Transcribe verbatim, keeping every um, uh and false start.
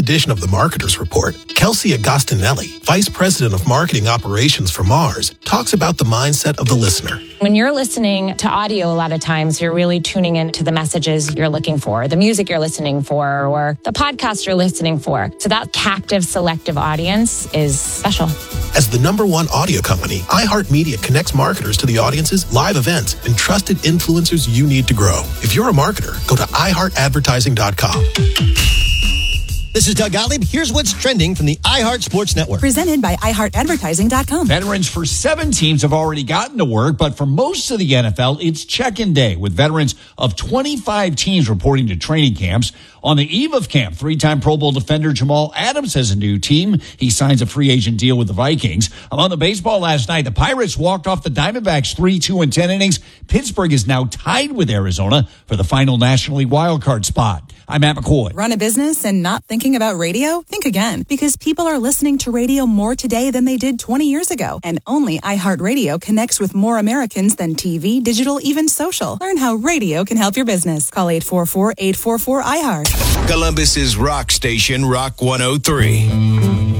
edition of the Marketers Report, Kelsey Agostinelli, Vice President of Marketing Operations for Mars, talks about the mindset of the listener. When you're listening to audio, a lot of times you're really tuning into the messages you're looking for, the music you're listening for, or the podcast you're listening for. So that captive, selective audience is special. As the number one audio company, iHeartMedia connects marketers to the audiences, live events, and trusted influencers you need to grow. If you're a marketer, go to i heart advertising dot com. This is Doug Gottlieb. Here's what's trending from the iHeart Sports Network. Presented by i heart advertising dot com. Veterans for seven teams have already gotten to work, but for most of the N F L, it's check-in day, with veterans of twenty-five teams reporting to training camps. On the eve of camp, three-time Pro Bowl defender Jamal Adams has a new team. He signs a free agent deal with the Vikings. On the baseball last night, the Pirates walked off the Diamondbacks three two in ten innings. Pittsburgh is now tied with Arizona for the final National League wildcard spot. I'm Matt McCoy. Run a business and not thinking about radio? Think again, because people are listening to radio more today than they did twenty years ago. And only iHeartRadio connects with more Americans than T V, digital, even social. Learn how radio can help your business. Call eight four four, eight four four, I heart. Columbus's rock station, Rock one oh three.